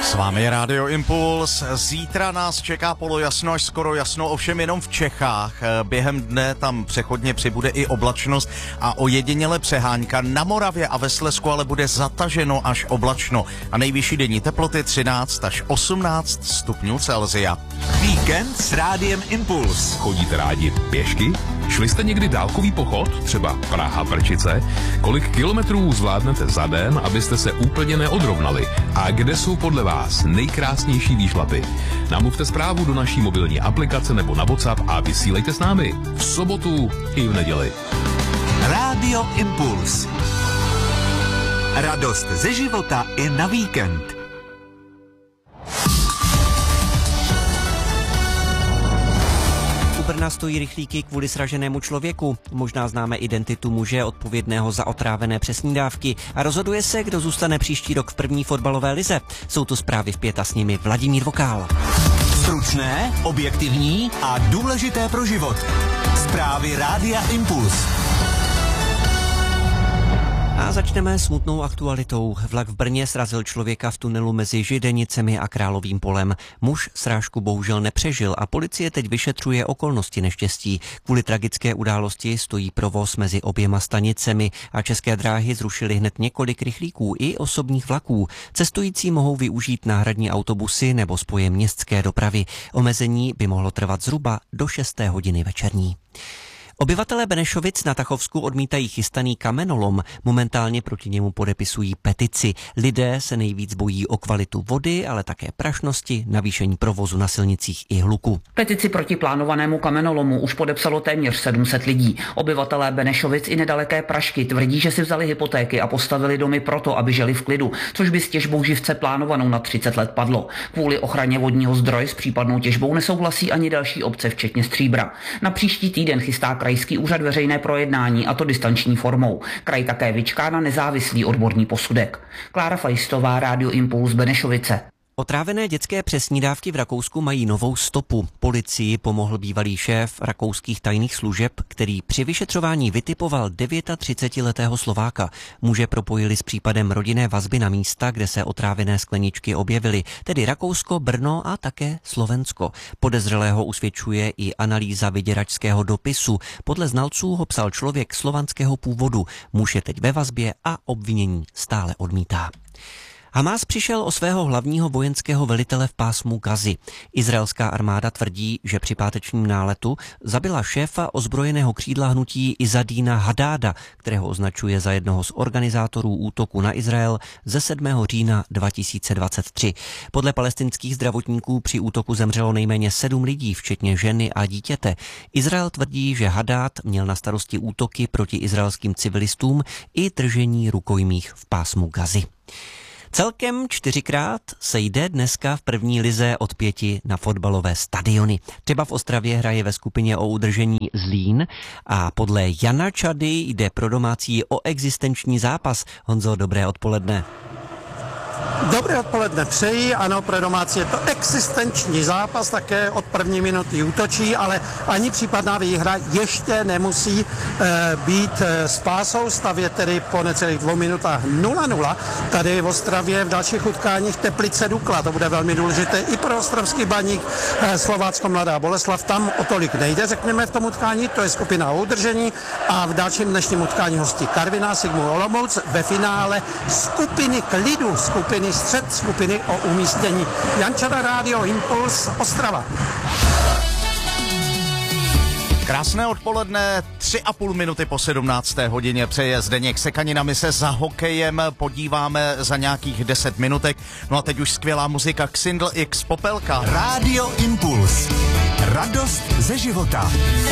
S vámi je Rádio Impuls. Zítra nás čeká polojasno až skoro jasno, ovšem jenom v Čechách. Během dne tam přechodně přibude i oblačnost a ojediněle přehánka. Na Moravě a ve Slezsku ale bude zataženo až oblačno. A nejvyšší denní teploty 13 až 18 stupňů Celsia. Víkend s Rádiem Impuls. Chodíte rádi pěšky? Šli jste někdy dálkový pochod? Třeba Praha-Prčice? Kolik kilometrů zvládnete za den, abyste se úplně neodrovnali? A kde jsou podle vás nejkrásnější výšlapy? Namluvte zprávu do naší mobilní aplikace nebo na WhatsApp a vysílejte s námi v sobotu i v neděli. Rádio Impuls. Radost ze života i na víkend. U Brna stojí rychlíky kvůli sraženému člověku. Možná známe identitu muže odpovědného za otrávené přesní dávky a rozhoduje se, kdo zůstane příští rok v první fotbalové lize. Jsou tu zprávy v pět a s nimi Vladimír Vokál. Stručné, objektivní a důležité pro život. Zprávy Rádia Impuls. A začneme smutnou aktualitou. Vlak v Brně srazil člověka v tunelu mezi Židenicemi a Královým polem. Muž srážku bohužel nepřežil a policie teď vyšetřuje okolnosti neštěstí. Kvůli tragické události stojí provoz mezi oběma stanicemi a České dráhy zrušily hned několik rychlíků i osobních vlaků. Cestující mohou využít náhradní autobusy nebo spoje městské dopravy. Omezení by mohlo trvat zhruba do 6. hodiny večerní. Obyvatelé Benešovic na Tachovsku odmítají chystaný kamenolom. Momentálně proti němu podepisují petici. Lidé se nejvíc bojí o kvalitu vody, ale také prašnosti, navýšení provozu na silnicích i hluku. Petici proti plánovanému kamenolomu už podepsalo téměř 700 lidí. Obyvatelé Benešovic i nedaleké Pražky tvrdí, že si vzali hypotéky a postavili domy proto, aby žili v klidu, což by s těžbou živce plánovanou na 30 let padlo. Kvůli ochraně vodního zdroje s případnou těžbou nesouhlasí ani další obce, včetně Stříbra. Na příští týden chystá Krajský úřad veřejné projednání, a to distanční formou. Kraj také vyčká na nezávislý odborný posudek. Klára Fajstová, Rádio Impuls, Benešovice. Otrávené dětské přesní dávky v Rakousku mají novou stopu. Policii pomohl bývalý šéf rakouských tajných služeb, který při vyšetřování vytipoval 39letého Slováka. Muže propojili s případem rodinné vazby na místa, kde se otrávené skleničky objevily, tedy Rakousko, Brno a také Slovensko. Podezřelého usvědčuje i analýza vyděračského dopisu. Podle znalců ho psal člověk slovanského původu. Muž je teď ve vazbě a obvinění stále odmítá. Hamás přišel o svého hlavního vojenského velitele v pásmu Gazy. Izraelská armáda tvrdí, že při pátečním náletu zabila šéfa ozbrojeného křídla hnutí Izzadína Hadáda, kterého označuje za jednoho z organizátorů útoku na Izrael ze 7. října 2023. Podle palestinských zdravotníků při útoku zemřelo nejméně 7 lidí, včetně ženy a dítěte. Izrael tvrdí, že Hadád měl na starosti útoky proti izraelským civilistům i držení rukojmích v pásmu Gazy. Celkem 4krát se jde dneska v první lize od 5 na fotbalové stadiony. Třeba v Ostravě hraje ve skupině o udržení Zlín a podle Jana Čady jde pro domácí o existenční zápas. Honzo, dobré odpoledne. Dobré odpoledne přeji, ano, pro domácí je to existenční zápas, také od první minuty útočí, ale ani případná výhra ještě nemusí být spásou, stavět tedy po necelých 2 minutách 0-0. Tady v Ostravě v dalších utkáních Teplice Dukla, to bude velmi důležité i pro ostravský Baník, Slovácko Mladá Boleslav, tam o tolik nejde, řekněme v tom utkání, to je skupina o udržení a v dalším dnešním utkání hostí Karviná, Sigmu Olomouc, ve finále skupiny klidu, skupiny střed skupiny o umístění. Jan Čada, Rádio Impuls, Ostrava. Krásné odpoledne, 3,5 minuty po 17. hodině přeje Zdeněk Sekanina. My se za hokejem podíváme za nějakých 10 minutek. No a teď už skvělá muzika Xindl X Popelka. Rádio Impuls. Radost ze života.